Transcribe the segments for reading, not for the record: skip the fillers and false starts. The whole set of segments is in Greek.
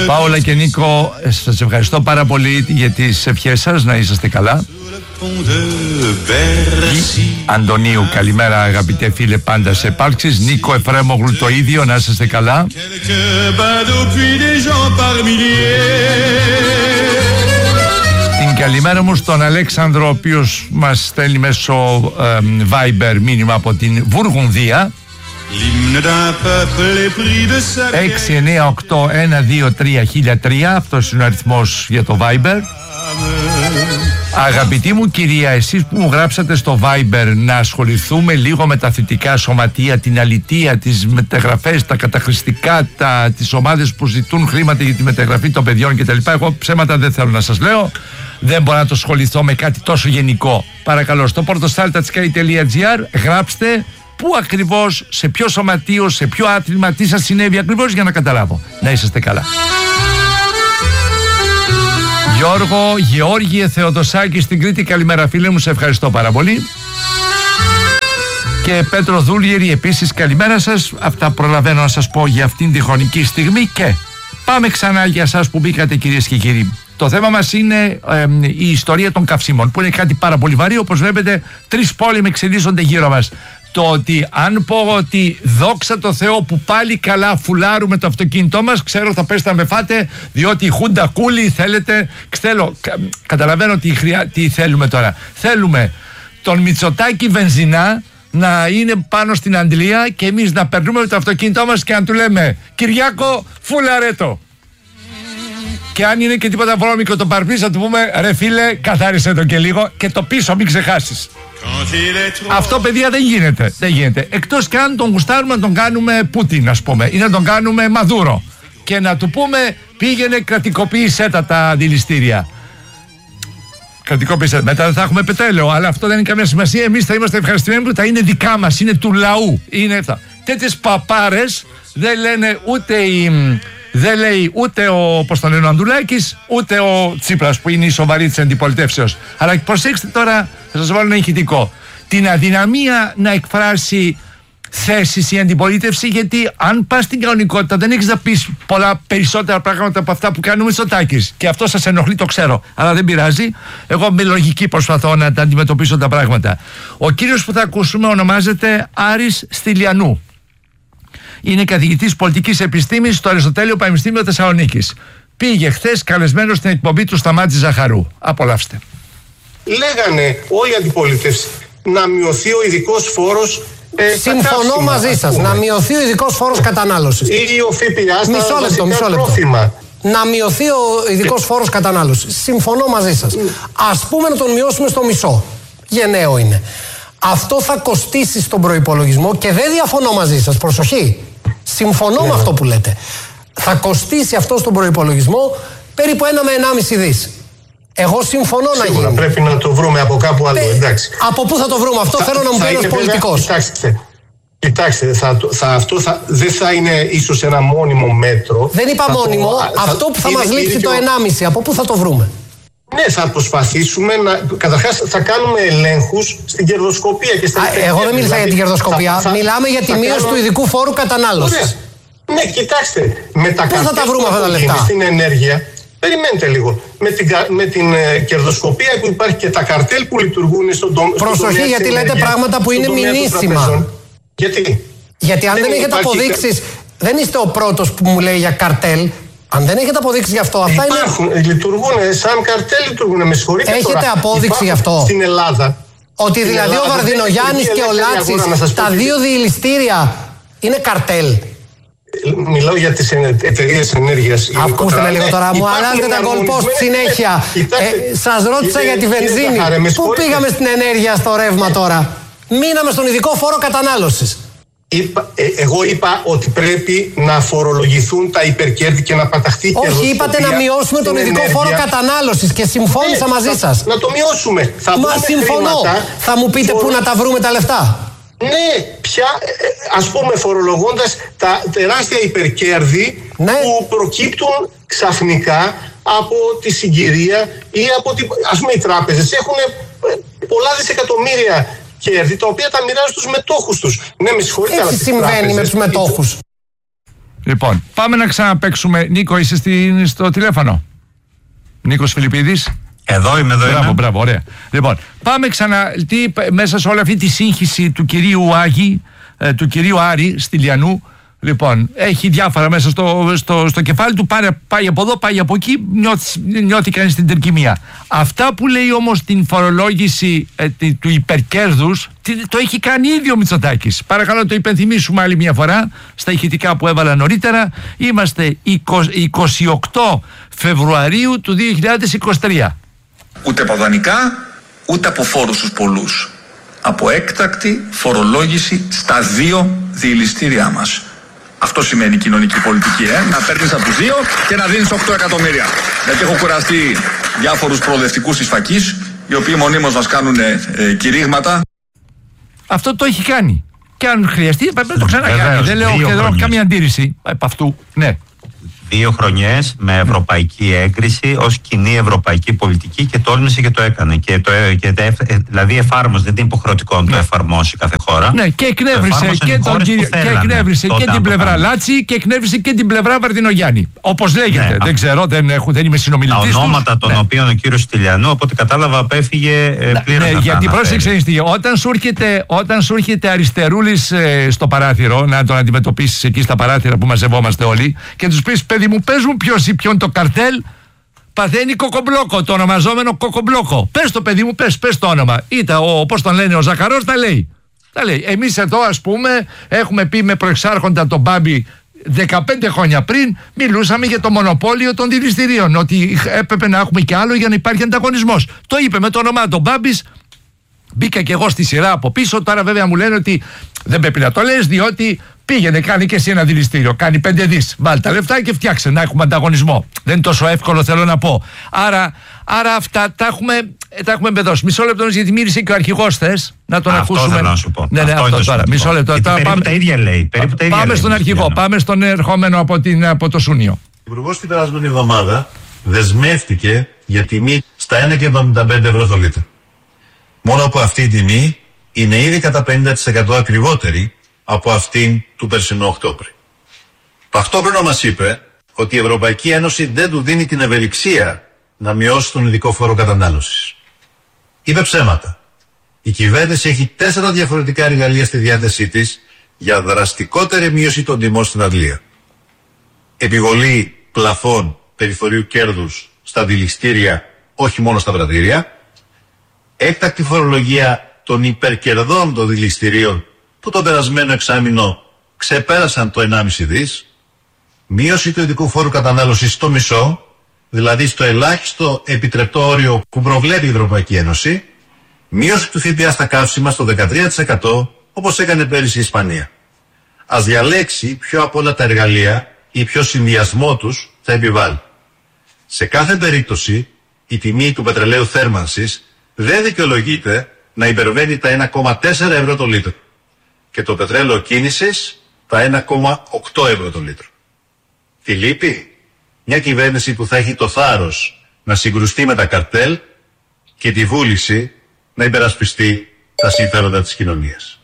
Πάολα και Νίκο, σας ευχαριστώ πάρα πολύ για τις ευχές σας, να είσαστε καλά. Αντωνίου, καλημέρα αγαπητέ φίλε, πάντα σε επάρξεις. Νίκο Εφρέμογλου το ίδιο, να είσαστε καλά. Την καλημέρα μου στον Αλέξανδρο, ο οποίος μας στέλνει μέσω Viber μήνυμα από την Βουργουνδία. 698-123-1003, αυτός είναι ο αριθμός για το Viber. Αγαπητή μου κυρία, εσείς που μου γράψατε στο Viber να ασχοληθούμε λίγο με τα θετικά σωματεία, την αλητεία, τις μεταγραφές, τα καταχρηστικά, τις ομάδες που ζητούν χρήματα για τη μεταγραφή των παιδιών κτλ. Εγώ ψέματα δεν θέλω να σας λέω. Δεν μπορώ να το ασχοληθώ με κάτι τόσο γενικό. Παρακαλώ, στο portostaltatsky.gr γράψτε πού ακριβώς, σε ποιο σωματείο, σε ποιο άθλημα, τι σας συνέβη ακριβώς, για να καταλάβω. Να είσαστε καλά. Γεώργιε Θεοδοσάκη στην Κρήτη, καλημέρα φίλε μου, σε ευχαριστώ πάρα πολύ. Και Πέτρο Δούλγερη επίσης, καλημέρα σας. Αυτά προλαβαίνω να σας πω για αυτήν τη χρονική στιγμή. Και πάμε ξανά για σας που μπήκατε, κυρίες και κύριοι. Το θέμα μας είναι η ιστορία των καυσίμων, που είναι κάτι πάρα πολύ βαρύ. Όπως βλέπετε, 3 πόλεμοι εξελίσσονται γύρω μας. Το ότι αν πω ότι δόξα τω Θεώ που πάλι καλά φουλάρουμε το αυτοκίνητό μας, ξέρω θα πέσετε να με φάτε, διότι η Χούντα Κούλι θέλετε, καταλαβαίνω τι θέλουμε τώρα. Θέλουμε τον Μητσοτάκη βενζινά να είναι πάνω στην αντλία και εμείς να περνούμε το αυτοκίνητό μας και να του λέμε Κυριάκο φουλαρέτο. Και αν είναι και τίποτα βρώμικο το παρπλής, θα του πούμε ρε φίλε, καθάρισε το και λίγο και το πίσω μην ξεχάσεις. Αυτό, παιδιά, δεν γίνεται. Εκτός και αν τον γουστάρουμε να τον κάνουμε Πούτιν, ας πούμε, ή να τον κάνουμε Μαδούρο και να του πούμε πήγαινε κρατικοποίησέ τα δηληστήρια. Κρατικοποίησέ. Μετά δεν θα έχουμε πετρέλαιο, αλλά αυτό δεν είναι καμία σημασία. Εμείς θα είμαστε ευχαριστημένοι που θα είναι δικά μας, είναι του λαού. Είναι αυτά. Τέτοιες παπάρες δεν λένε δεν λέει ούτε ο Ανδουλάκης, ούτε ο Τσίπρας, που είναι η σοβαρή της αντιπολιτεύσεως. Αλλά προσέξτε τώρα, θα σας βάλω ένα ηχητικό. Την αδυναμία να εκφράσει θέσεις η αντιπολίτευση, γιατί αν πας στην κανονικότητα δεν έχεις να πεις πολλά περισσότερα πράγματα από αυτά που κάνουμε Μητσοτάκης. Και αυτό σας ενοχλεί, το ξέρω. Αλλά δεν πειράζει. Εγώ με λογική προσπαθώ να τα αντιμετωπίσω τα πράγματα. Ο κύριος που θα ακούσουμε ονομάζεται Άρης Στυλιανού. Είναι καθηγητής πολιτικής επιστήμης στο Αριστοτέλειο Πανεπιστήμιο Θεσσαλονίκης. Πήγε χθες καλεσμένος στην εκπομπή του Σταμάτη Ζαχαρού. Απολαύστε. Λέγανε όλη η αντιπολίτευση να μειωθεί ο ειδικός φόρος. Συμφωνώ μαζί σας. Να μειωθεί ο ειδικός φόρος κατανάλωσης. Ή ο ΦΠΑ στα μισό λεπτό. Να μειωθεί ο ειδικός φόρος κατανάλωσης. Συμφωνώ μαζί σας. Ας πούμε να τον μειώσουμε στο μισό. Γενναίο είναι. Αυτό θα κοστίσει στον προϋπολογισμό και δεν διαφωνώ μαζί σας. Προσοχή. Συμφωνώ με αυτό που λέτε. Θα κοστίσει αυτό στον προϋπολογισμό περίπου 1 με 1,5 δις. Εγώ συμφωνώ να γίνει. Πρέπει να το βρούμε από κάπου άλλο. Εντάξει. Από πού θα το βρούμε αυτό, θέλω να μου πει ένας πολιτικός. Κοιτάξτε, αυτό δεν θα είναι ίσως ένα μόνιμο μέτρο. Δεν είπα μόνιμο. Αυτό που θα μας λείψει το 1,5, από πού θα το βρούμε? Ναι, θα προσπαθήσουμε καταρχάς θα κάνουμε ελέγχους στην κερδοσκοπία και στην εγώ δεν μίλησα για την κερδοσκοπία. Μιλάμε για τη μείωση του ειδικού φόρου κατανάλωσης. Ναι, κοιτάξτε, με τα πού θα τα βρούμε αυτά τα λεφτά? Στην ενέργεια. Περιμένετε λίγο. Με την κερδοσκοπία που υπάρχει και τα καρτέλ που λειτουργούν στον τομέα. Προσοχή, γιατί λέτε πράγματα που είναι μηνύσιμα. Γιατί αν δεν έχετε αποδείξεις, δεν είστε ο πρώτος που μου λέει για καρτέλ. Αν δεν έχετε αποδείξει γι' αυτό, αυτά είναι. Λειτουργούν σαν καρτέλ, λειτουργούν. Με συγχωρείτε. Έχετε απόδειξη γι' αυτό? Στην Ελλάδα. Ότι δηλαδή ο Βαρδινογιάννης και ο Λάτσης, τα δύο διηληστήρια, είναι καρτέλ. Μιλάω για τις εταιρείες ενέργειας. Ακούστε με λίγο τώρα, μου αλλάζετε τα goalpost συνέχεια. Σας ρώτησα για τη βενζίνη. Πού πήγαμε στην ενέργεια, στο ρεύμα τώρα? Μείναμε στον ειδικό φόρο κατανάλωσης. Εγώ είπα ότι πρέπει να φορολογηθούν τα υπερκέρδη και να παταχθεί η κερδοσκοπία. Όχι, είπατε να μειώσουμε τον ειδικό φόρο κατανάλωσης και συμφώνησα μαζί σας. Να το μειώσουμε. Μα συμφωνώ. Θα μου πείτε πού να τα βρούμε τα λεφτά? Ναι, ας πούμε φορολογώντας τα τεράστια υπερκέρδη που προκύπτουν ξαφνικά από τη συγκυρία ή από ας πούμε οι τράπεζες έχουν πολλά δισεκατομμύρια κέρδη τα οποία τα μοιράζουν στους μετόχους τους. Ναι, με συγχωρείτε. Έτσι συμβαίνει με τους μετόχους. Λοιπόν, πάμε να ξαναπαίξουμε. Νίκο, είσαι στο τηλέφωνο? Νίκος Φιλιππίδης. Εδώ είμαι. Μπράβο, ωραία. Λοιπόν, πάμε ξανά. Μέσα σε όλη αυτή τη σύγχυση του κυρίου Άγη, του κυρίου Άρη Στυλιανού, λοιπόν, έχει διάφορα μέσα στο κεφάλι του. Πάει από εδώ, πάει από εκεί, νιώθει κανείς την τερκυμία. Αυτά που λέει όμως την φορολόγηση του υπερκέρδους, το έχει κάνει ήδη ο Μητσοτάκης. Παρακαλώ, το υπενθυμίσουμε άλλη μια φορά στα ηχητικά που έβαλα νωρίτερα. Είμαστε 28 Φεβρουαρίου του 2023. Ούτε από δανεικά, ούτε από φόρους στους πολλούς. Από έκτακτη φορολόγηση στα 2 διελιστήριά μας. Αυτό σημαίνει κοινωνική πολιτική, να παίρνεις από τους 2 και να δίνεις 8 εκατομμύρια. Γιατί έχω κουραστεί διάφορους προοδευτικούς της φακής, οι οποίοι μονίμως μας κάνουν κηρύγματα. Αυτό το έχει κάνει. Και αν χρειαστεί, πρέπει να το ξανακάνει. Δεν λέω και εδώ καμία αντίρρηση από αυτού. Ναι. 2 χρονιές με ευρωπαϊκή έγκριση ως κοινή ευρωπαϊκή πολιτική και τόλμησε και το έκανε. Δηλαδή εφάρμοσε, δεν είναι υποχρεωτικό να το εφαρμόσει κάθε χώρα. Ναι, και εκνεύρισε και την πλευρά Λάτσι και εκνεύρισε και την πλευρά Βαρδινογιάννη. Όπως λέγεται. Ναι, δεν ξέρω, δεν είμαι συνομιλητής τους. Τα ονόματα των οποίων ο κύριος Στυλιανού, από ό,τι κατάλαβα, απέφυγε πλήρως. Ναι, γιατί πρόσεξε, όταν σου έρχεται αριστερούλης στο παράθυρο, να τον αντιμετωπίσεις εκεί στα παράθυρα που μαζευόμαστε όλοι και τους πεις, παιδί μου, πες μου ποιος ή ποιον το καρτέλ παθαίνει κοκομπλόκο, το ονομαζόμενο κοκομπλόκο. Πες το, παιδί μου, πες το όνομα. Πώς τον λένε ο Ζαχαρός, τα λέει. Εμείς εδώ, ας πούμε, έχουμε πει με προεξάρχοντα τον Μπάμπη 15 χρόνια πριν, μιλούσαμε για το μονοπόλιο των δηληστηρίων, ότι έπρεπε να έχουμε και άλλο για να υπάρχει ανταγωνισμός. Το είπε με το όνομά του Μπάμπης. Μπήκα και εγώ στη σειρά από πίσω. Τώρα βέβαια μου λένε ότι δεν πρέπει να το λες, διότι πήγαινε, κάνει και εσύ ένα δηληστήριο, κάνει 5 δις. Βάλει τα λεφτά και φτιάξε να έχουμε ανταγωνισμό. Δεν είναι τόσο εύκολο, θέλω να πω. Άρα αυτά τα έχουμε μπεδώσει. Μισό λεπτό, γιατί μίλησε και ο αρχηγός, θες να τον ακούσουμε? Αυτό θέλω να σου πω. Ναι, αυτό τώρα. Μισό λεπτό. Περίπου τα ίδια λέει. Πάμε στον αρχηγό, πάμε στον ερχόμενο από το Σούνιο. Ο Υπουργός την περασμένη εβδομάδα δεσμεύτηκε για τιμή στα 1,75 ευρώ το λίτρο. Μόνο που αυτή η τιμή είναι ήδη κατά 50% ακριβότερη από αυτήν του περσινού Οκτώβρη. Ταυτόχρονα μας είπε ότι η Ευρωπαϊκή Ένωση δεν του δίνει την ευελιξία να μειώσει τον ειδικό φόρο κατανάλωσης. Είπε ψέματα. Η κυβέρνηση έχει 4 διαφορετικά εργαλεία στη διάθεσή της για δραστικότερη μείωση των τιμών στην Αγγλία. Επιβολή πλαφών περιθωρίου κέρδους στα δηληστήρια, όχι μόνο στα πρατήρια. Έκτακτη φορολογία των υπερκερδών των δηληστηρίων που το περασμένο εξάμηνο ξεπέρασαν το 1,5 δις. Μείωση του ειδικού φόρου κατανάλωσης στο μισό, δηλαδή στο ελάχιστο επιτρεπτό όριο που προβλέπει η Ευρωπαϊκή Ένωση. Μείωση του ΦΠΑ στα καύσιμα στο 13%, όπως έκανε πέρυσι η Ισπανία. Ας διαλέξει ποιο από όλα τα εργαλεία ή ποιο συνδυασμό τους θα επιβάλλει. Σε κάθε περίπτωση, η τιμή του πετρελαίου θέρμανσης δεν δικαιολογείται να υπερβαίνει τα 1,4 ευρώ το λίτρο και το πετρέλαιο κίνησης τα 1,8 ευρώ το λίτρο. Τι λείπει? Μια κυβέρνηση που θα έχει το θάρρος να συγκρουστεί με τα καρτέλ και τη βούληση να υπερασπιστεί τα συμφέροντα της κοινωνίας.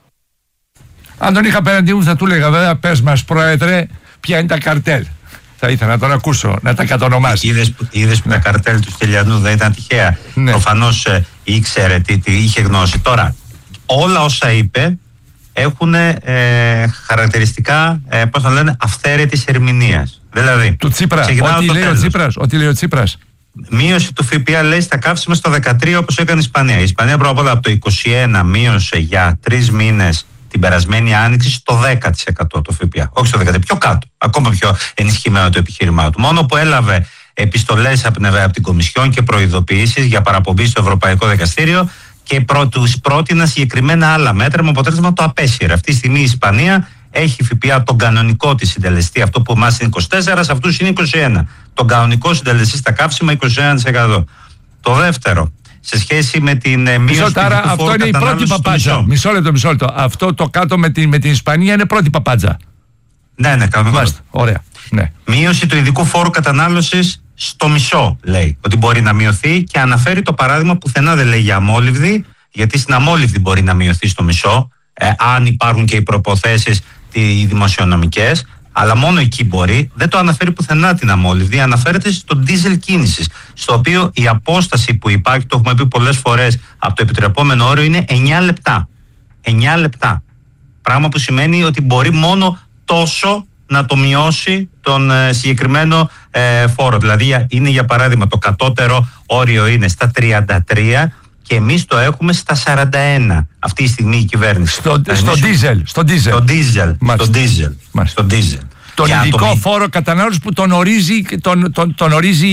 Αν τον είχα απέναντί μου θα του έλεγα, βέβαια, πες μας, Πρόεδρε, ποια είναι τα καρτέλ. Θα ήθελα να τον ακούσω, να τα κατονομάσει. Είδες που τα καρτέλ του Στυλιανού δεν ήταν τυχαία. Ναι. Προφανώς ήξερε τι είχε γνώση. Τώρα, όλα όσα είπε έχουν χαρακτηριστικά, πώς θα λένε, αυθαίρετης ερμηνείας. Δηλαδή, του Τσίπρα, ό,τι λέει ο Τσίπρας. Μείωση του ΦΠΑ, λέει, στα καύσιμα στο 13, όπως έκανε η Ισπανία. Η Ισπανία πρώτα απ' όλα από το 21 μείωσε για 3 μήνες την περασμένη άνοιξη στο 10% το ΦΠΑ. Όχι στο 10%, πιο κάτω. Ακόμα πιο ενισχυμένο το επιχείρημά του. Μόνο που έλαβε επιστολές από την Κομισιόν και προειδοποιήσεις για παραπομπή στο Ευρωπαϊκό Δικαστήριο και τους πρότεινα συγκεκριμένα άλλα μέτρα, με αποτέλεσμα το απέσυρε. Αυτή τη στιγμή η Ισπανία έχει ΦΠΑ τον κανονικό της συντελεστή, αυτό που εμάς είναι 24, σε αυτούς είναι 21. Τον κανονικό συντελεστή στα καύσιμα 21%. Το δεύτερο, σε σχέση με την μείωση του αυτό είναι η πρώτη παπάντζα. Μισό λεπτό. Αυτό το κάτω με την Ισπανία είναι πρώτη παπάντζα. Ναι, κανονικό. Ωραία. Ναι. Μείωση του ειδικού φόρου κατανάλωσης στο μισό, λέει, ότι μπορεί να μειωθεί, και αναφέρει το παράδειγμα, πουθενά δεν λέει για αμόλυβδη, γιατί στην αμόλυβδη μπορεί να μειωθεί στο μισό, αν υπάρχουν και οι προποθέσεις οι δημοσιονομικές. Αλλά μόνο εκεί μπορεί, δεν το αναφέρει πουθενά την αμόλυβδη, αναφέρεται στο ντίζελ κίνησης, στο οποίο η απόσταση που υπάρχει, το έχουμε πει πολλές φορές, από το επιτρεπόμενο όριο είναι 9 λεπτά. 9 λεπτά. Πράγμα που σημαίνει ότι μπορεί μόνο τόσο να το μειώσει τον συγκεκριμένο φόρο. Δηλαδή είναι, για παράδειγμα, το κατώτερο όριο είναι στα 33 και εμείς το έχουμε στα 41 αυτή τη στιγμή η κυβέρνηση. Στο ντίζελ. Τον ειδικό φόρο κατανάλωσης που τον ορίζει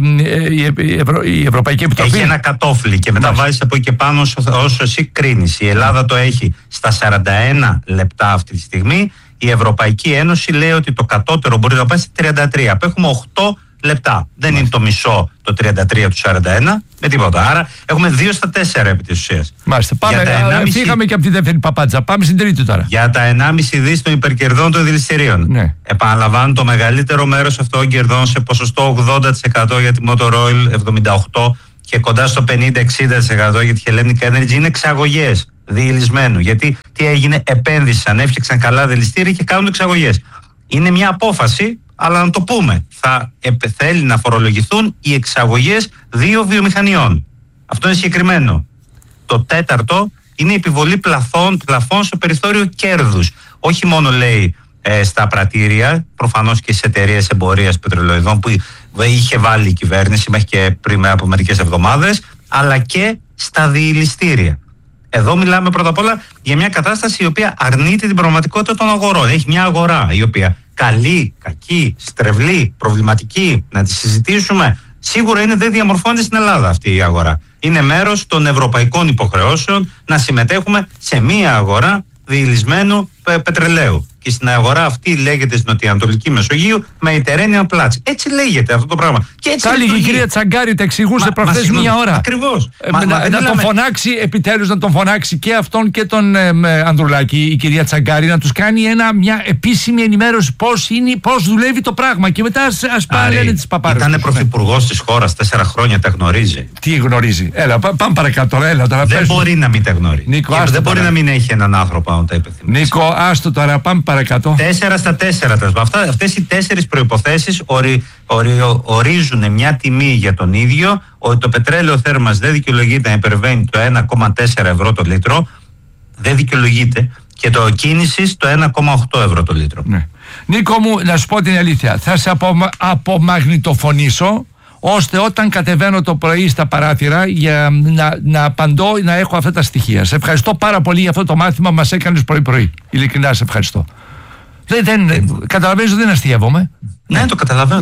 η Ευρωπαϊκή Επιτροπή. Έχει ένα κατόφλι και μετά βάζεις από εκεί και πάνω όσο εσύ κρίνεις. Η Ελλάδα το έχει στα 41 λεπτά αυτή τη στιγμή. Η Ευρωπαϊκή Ένωση λέει ότι το κατώτερο μπορεί να πάει στα 33. Έχουμε 8 λεπτά. Δεν είναι το μισό το 33 του 41 με τίποτα. Άρα έχουμε 2 στα 4 επί της ουσίας. Μάλιστα. Φύγαμε και από τη δεύτερη παπάτσα. Πάμε στην τρίτη τώρα. Για τα 1,5 δις των υπερκερδών των δηληστηρίων. Ναι. Επαναλαμβάνω, το μεγαλύτερο μέρος αυτών των κερδών σε ποσοστό 80% για τη Motor Oil, 78% και κοντά στο 50-60% για τη Hellenic Energy είναι εξαγωγές διελισμένου. Γιατί τι έγινε, επένδυσαν, έφτιαξαν καλά δηληστήρια και κάνουν εξαγωγές. Είναι μια απόφαση, αλλά να το πούμε, θέλει να φορολογηθούν οι εξαγωγές 2 βιομηχανιών. Αυτό είναι συγκεκριμένο. Το τέταρτο είναι η επιβολή πλαφών στο περιθώριο κέρδους. Όχι μόνο λέει στα πρατήρια, προφανώς και στις εταιρείες εμπορίας πετρελοειδών που είχε βάλει η κυβέρνηση μέχρι και πριν από μερικές εβδομάδες, αλλά και στα διηλιστήρια. Εδώ μιλάμε πρώτα απ' όλα για μια κατάσταση η οποία αρνείται την πραγματικότητα των αγορών. Έχει μια αγορά η οποία καλή, κακή, στρεβλή, προβληματική, να τη συζητήσουμε. Σίγουρα δεν διαμορφώνεται στην Ελλάδα αυτή η αγορά. Είναι μέρος των ευρωπαϊκών υποχρεώσεων να συμμετέχουμε σε μια αγορά διηλισμένου πετρελαίου. Και στην αγορά αυτή λέγεται στην Νοτιοανατολική Μεσογείου Mediterranean Platz. Έτσι λέγεται αυτό το πράγμα. Τα έλεγε η κυρία Τσαγκάρη, τα εξηγούσε προχθές μία ώρα. Ακριβώς. Να τον φωνάξει, επιτέλους να τον φωνάξει και αυτόν και τον Ανδρουλάκη, η κυρία Τσαγκάρη, να τους κάνει μια επίσημη ενημέρωση πώς δουλεύει το πράγμα. Και μετά ας πάνε λένε τις παπάρες. Ήταν πρωθυπουργός της χώρας 4 χρόνια, τα γνωρίζει. Τι γνωρίζει? Έλα, πάμε παρακάτω. Δεν μπορεί να μην τα γνωρίζει. Δεν μπορεί να μην έχει έναν άνθρωπο να τα υπενθυμίσει. Νίκο, άστο τώρα, πάμε παρακάτω. 4 στα 4. Αυτές οι 4 προϋποθέσεις ορίζουν μια τιμή για τον ίδιο, ότι το πετρέλαιο θέρμας δεν δικαιολογείται να υπερβαίνει το 1,4 ευρώ το λίτρο, δεν δικαιολογείται, και το κίνησης το 1,8 ευρώ το λίτρο. Ναι. Νίκο μου, να σου πω την αλήθεια, θα σε απομαγνητοφωνήσω, ώστε όταν κατεβαίνω το πρωί στα παράθυρα για να απαντώ, να έχω αυτά τα στοιχεία. Σε ευχαριστώ πάρα πολύ για αυτό το μάθημα που μας έκανες πρωί-πρωί. Ειλικρινά σε ευχαριστώ. Καταλαβαίνεις ότι δεν αστειεύομαι. Ναι, το καταλαβαίνω.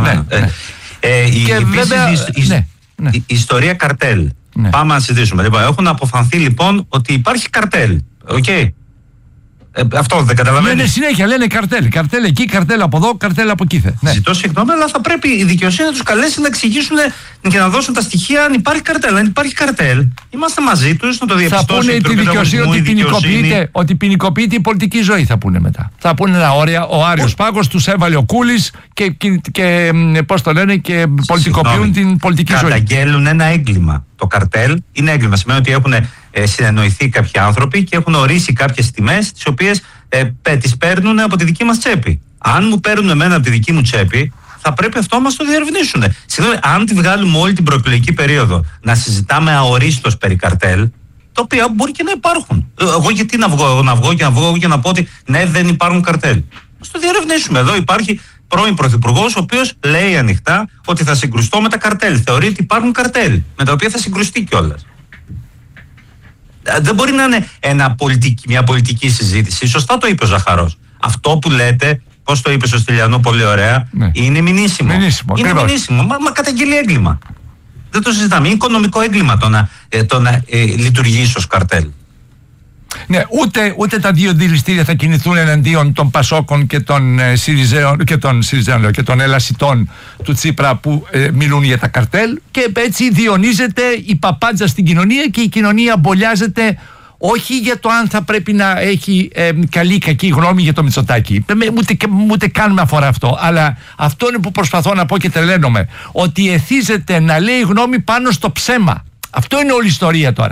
Η ιστορία καρτέλ. Ναι. Πάμε να συζητήσουμε. Λοιπόν, έχουν αποφανθεί λοιπόν ότι υπάρχει καρτέλ. Okay. Αυτό δεν καταλαβαίνεις? Λένε συνέχεια, λένε καρτέλ. Καρτέλ εκεί, καρτέλ από εδώ, καρτέλ από εκεί. Ναι. Ζητώ συγγνώμη, αλλά θα πρέπει η δικαιοσύνη να τους καλέσει να εξηγήσουν και να δώσουν τα στοιχεία αν υπάρχει καρτέλ. Αν υπάρχει καρτέλ, είμαστε μαζί τους να το διαπιστώσουν. Θα πούνε τη δικαιοσύνη ότι ποινικοποιείται η πολιτική ζωή, θα πούνε μετά. Θα πούνε ο Άριος Πάγος, τους έβαλε ο Κούλης και πώς το λένε, και πολιτικοποιούν την πολιτική ζωή. Καταγγέλουν ένα έγκλημα. Το καρτέλ είναι έγκλημα. Σημαίνει ότι έχουν συνεννοηθεί κάποιοι άνθρωποι και έχουν ορίσει κάποιες τιμές, τις οποίες τις παίρνουν από τη δική μας τσέπη. Αν μου παίρνουν εμένα από τη δική μου τσέπη, θα πρέπει αυτό μας το διερευνήσουν. Συγγνώμη, αν τη βγάλουμε όλη την προεκλογική περίοδο να συζητάμε αορίστως περί καρτέλ, τα οποία μπορεί και να υπάρχουν. Εγώ γιατί να βγω και να πω ότι ναι, δεν υπάρχουν καρτέλ? Ας το διερευνήσουμε. Εδώ υπάρχει πρώην πρωθυπουργός, ο οποίος λέει ανοιχτά ότι θα συγκρουστώ με τα καρτέλ. Θεωρεί ότι υπάρχουν καρτέλ με τα οποία θα συγκρουστεί κιόλας. Δεν μπορεί να είναι μια πολιτική συζήτηση. Σωστά το είπε ο Ζαχαρός. Αυτό που λέτε, πώς το είπε ο Στυλιανό πολύ ωραία, ναι, είναι μηνύσιμο. Είναι μηνύσιμο. Μα καταγγελεί έγκλημα. Δεν το συζητάμε. Είναι οικονομικό έγκλημα το να λειτουργήσει ως καρτέλ. Ναι, ούτε τα 2 δηληστήρια θα κινηθούν εναντίον των Πασόκων και των Συριζέων και των Ελασιτών του Τσίπρα που μιλούν για τα καρτέλ, και έτσι διονύζεται η παπάντζα στην κοινωνία και η κοινωνία μπολιάζεται, όχι για το αν θα πρέπει να έχει καλή ή κακή γνώμη για το Μητσοτάκη, ούτε καν με αφορά αυτό, αλλά αυτό είναι που προσπαθώ να πω και τρελαίνομαι, ότι εθίζεται να λέει γνώμη πάνω στο ψέμα. Αυτό είναι όλη η ιστορία τώρα.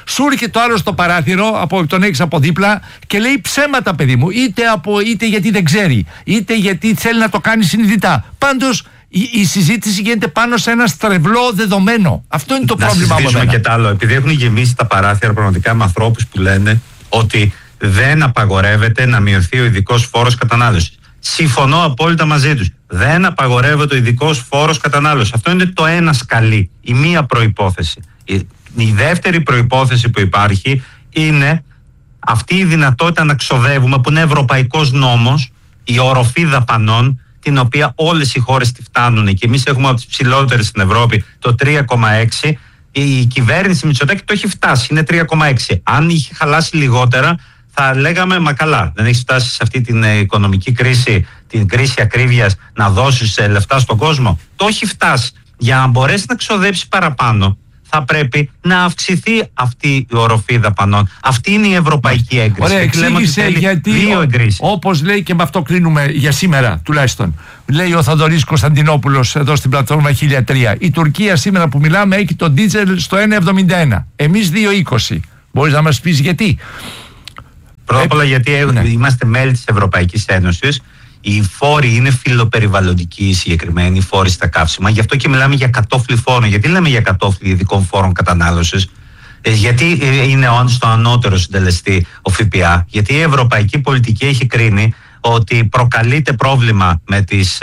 Σου έρχεται το άλλο στο παράθυρο, τον έχεις από δίπλα και λέει ψέματα, παιδί μου. Είτε γιατί δεν ξέρει, είτε γιατί θέλει να το κάνει συνειδητά. Πάντως η συζήτηση γίνεται πάνω σε ένα στρεβλό δεδομένο. Αυτό είναι το πρόβλημα μου. Να συζητήσουμε και τ' άλλο. Επειδή έχουν γεμίσει τα παράθυρα πραγματικά με ανθρώπους που λένε ότι δεν απαγορεύεται να μειωθεί ο ειδικός φόρος κατανάλωσης. Συμφωνώ απόλυτα μαζί τους. Δεν απαγορεύεται ο ειδικός φόρος κατανάλωσης. Αυτό είναι το ένα σκαλί, η μία προϋπόθεση. Η δεύτερη προϋπόθεση που υπάρχει είναι αυτή η δυνατότητα να ξοδεύουμε, που είναι ευρωπαϊκός νόμος, η οροφή δαπανών, την οποία όλες οι χώρες τη φτάνουν και εμείς έχουμε από τις ψηλότερες στην Ευρώπη το 3,6. Η κυβέρνηση Μητσοτάκη το έχει φτάσει, είναι 3,6. Αν είχε χαλάσει λιγότερα θα λέγαμε μα καλά, δεν έχεις φτάσει σε αυτή την οικονομική κρίση, την κρίση ακρίβειας, να δώσεις λεφτά στον κόσμο. Το έχει φτάσει. Για να μπορέσει να ξοδέψει παραπάνω θα πρέπει να αυξηθεί αυτή η οροφή δαπανών. Αυτή είναι η ευρωπαϊκή έγκριση. Ωραία, εξήγησε γιατί, όπως λέει, και με αυτό κλείνουμε για σήμερα τουλάχιστον, λέει ο Θοδωρής Κωνσταντινόπουλος εδώ στην πλατφόρμα 1003. Η Τουρκία σήμερα που μιλάμε έχει το ντίζελ στο 1,71. Εμείς 2,20. Μπορείς να μας πεις γιατί? Πρώτα απ' όλα γιατί είμαστε μέλη της Ευρωπαϊκής Ένωσης. Οι φόροι είναι φιλοπεριβαλλοντικοί, συγκεκριμένοι φόροι στα καύσιμα. Γι' αυτό και μιλάμε για κατόφλι φόρων. Γιατί λέμε για κατόφλι ειδικών φόρων κατανάλωσης? Γιατί είναι στο ανώτερο συντελεστή ο ΦΠΑ? Γιατί η ευρωπαϊκή πολιτική έχει κρίνει ότι προκαλείται πρόβλημα με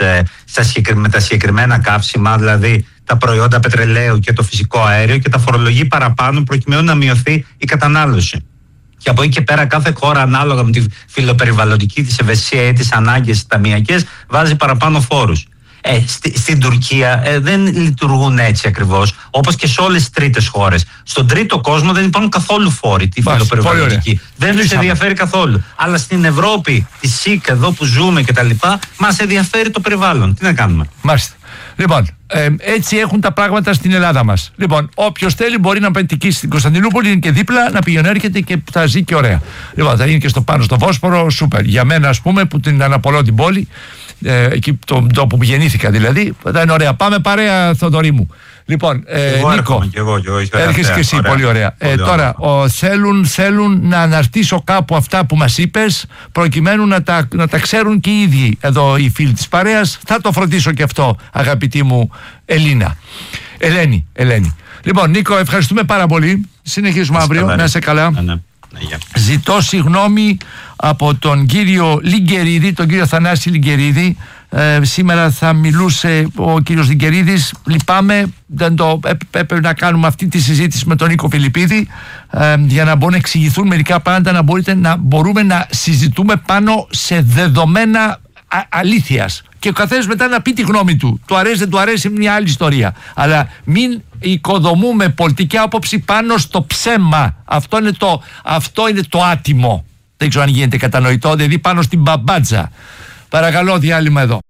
τα συγκεκριμένα καύσιμα, δηλαδή τα προϊόντα πετρελαίου και το φυσικό αέριο, και τα φορολογεί παραπάνω προκειμένου να μειωθεί η κατανάλωση. Και από εκεί και πέρα κάθε χώρα, ανάλογα με τη φιλοπεριβαλλοντική της ευαισθησία ή τις ανάγκες ταμειακές, βάζει παραπάνω φόρους. Στην Τουρκία δεν λειτουργούν έτσι ακριβώς, όπως και σε όλες τις τρίτες χώρες. Στον τρίτο κόσμο δεν υπάρχουν καθόλου φόροι, τη φιλοπεριβαλλοντική. Δεν τους ενδιαφέρει καθόλου. Αλλά στην Ευρώπη, τη ΣΥΚ, εδώ που ζούμε κτλ., μας ενδιαφέρει το περιβάλλον. Τι να κάνουμε? Μάλιστα. Λοιπόν, έτσι έχουν τα πράγματα στην Ελλάδα μας. Λοιπόν, όποιος θέλει μπορεί να πετυχήσει στην Κωνσταντινούπολη, είναι και δίπλα, να πηγαίνει, έρχεται και θα ζει και ωραία. Λοιπόν, θα είναι και πάνω στο Βόσπορο, σούπερ. Για μένα, ας πούμε, που την αναπολώ την πόλη, εκεί τον τόπο που γεννήθηκα δηλαδή, θα είναι ωραία. Πάμε παρέα, Θοδωρή μου. Λοιπόν, Νίκο, έρχεσαι και εσύ, πολύ ωραία. Τώρα, θέλουν να αναρτήσω κάπου αυτά που μας είπες, προκειμένου να τα ξέρουν και οι ίδιοι εδώ οι φίλοι της παρέας. Θα το φροντίσω και αυτό, αγαπητή μου Ελένη. Λοιπόν, Νίκο, ευχαριστούμε πάρα πολύ. Συνεχίζουμε αύριο. Να είσαι καλά. Ζητώ συγγνώμη από τον κύριο Λιγκερίδη, τον κύριο Θανάση Λιγκερίδη. Σήμερα θα μιλούσε ο κύριος Λιγκερίδης. Λυπάμαι, δεν το έπρεπε να κάνουμε αυτή τη συζήτηση με τον Νίκο Φιλιππίδη, για να μπορούν να εξηγηθούν μερικά πράγματα, να μπορούμε να συζητούμε πάνω σε δεδομένα αλήθειας. Και ο καθένας μετά να πει τη γνώμη του. Του αρέσει, δεν του αρέσει, μια άλλη ιστορία. Αλλά μην οικοδομούμε πολιτική άποψη πάνω στο ψέμα. Αυτό είναι το άτιμο. Δεν ξέρω αν γίνεται κατανοητό, δηλαδή πάνω στην μπαμπάτζα. Παρακαλώ, διάλειμμα εδώ.